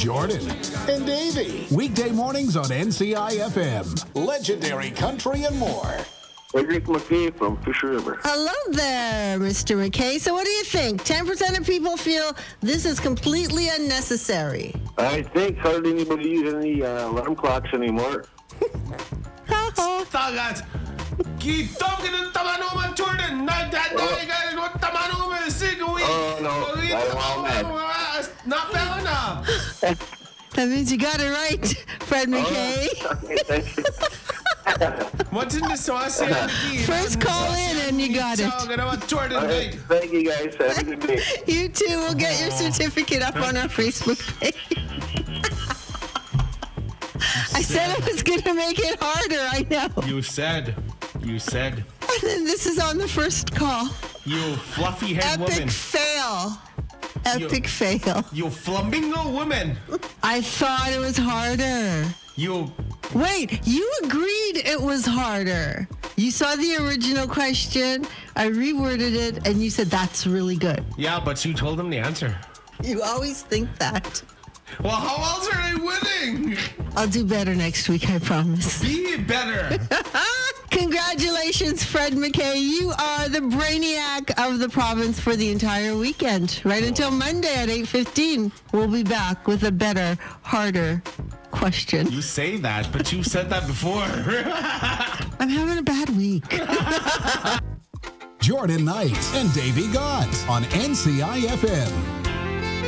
Jordan and Davey. Weekday mornings on NCI FM. Legendary country and more. Frederick McKay from Fisher River. Hello there, Mr. McKay. So what do you think? 10% of people feel this is completely unnecessary. I think hardly anybody uses any alarm clocks anymore. Tagat. Kitong kinuntaman mo man, Jordan. Nagdadali ka rin mo taman mo man. Sigawi. Oh, no. Napero na. That means you got it right, Fred McKay. Okay, thank you. What's in the sauce here? First call in and you got it. Jordan, Right, thank you, guys. Have a good day. You too. We'll get your certificate up on our Facebook page. I said I was going to make it harder. I know. You said. And then this is on the first call. You fluffy-haired woman. Epic fail. Epic fail. You flamingo woman. I thought it was harder. You. Wait, you agreed it was harder. You saw the original question. I reworded it, and you said that's really good. Yeah, but you told him the answer. You always think that. Well, how else are they winning? I'll do better next week, I promise. Be better. Congratulations, Fred McKay. You are the brainiac of the province for the entire weekend. Right until Monday at 8:15. We'll be back with a better, harder question. You say that, but you said that before. I'm having a bad week. Jordan Knight and Davey Gott on NCI FM.